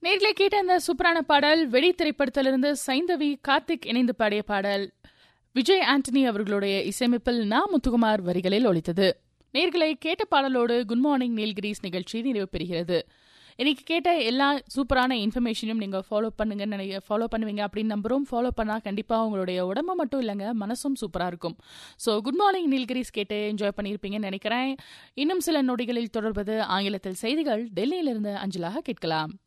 நேர்களை கேட்ட அந்த சூப்பரான பாடல் வெடி திரைப்படத்திலிருந்து சைந்தவி கார்த்திக் இணைந்து பாடிய பாடல் விஜய் ஆண்டனி அவர்களுடைய இசையமைப்பில் முத்துக்குமார் வரிகளில் ஒலித்தது. நேர்களை கேட்ட பாடலோடு குட் மார்னிங் நீல்கிரிஸ் நிகழ்ச்சி நிறைவு பெறுகிறது. இன்னைக்கு கேட்ட எல்லா சூப்பரான இன்ஃபர்மேஷனும் நீங்கள் ஃபாலோ பண்ணுவீங்க அப்படின்னு நம்புறோம். ஃபாலோ பண்ணால் கண்டிப்பாக உங்களுடைய உடம்பு மட்டும் இல்லைங்க, மனசும் சூப்பராக இருக்கும். ஸோ குட் மார்னிங் நீல்கிரிஸ் கேட்டு என்ஜாய் பண்ணியிருப்பீங்கன்னு நினைக்கிறேன். இன்னும் சில நொடிகளில் தொடர்வது ஆங்கிலத்தில் செய்திகள் டெல்லியிலிருந்து அஞ்சலாக கேட்கலாம்.